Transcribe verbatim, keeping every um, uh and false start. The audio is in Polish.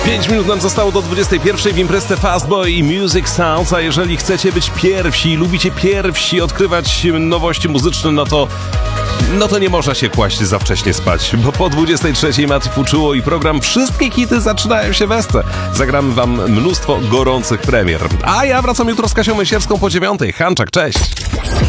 pięć minut nam zostało do dwudziestej pierwszej w imprezce Fastboy i Music Sounds, a jeżeli chcecie być pierwsi, lubicie pierwsi odkrywać nowości muzyczne, no to no to nie można się kłaść za wcześnie spać, bo po dwudziestej trzeciej Mati Fuczuło i program Wszystkie hity zaczynają się we Esce. Zagramy wam mnóstwo gorących premier. A ja wracam jutro z Kasią Myśierską po dziewiątej. Hanczak, cześć!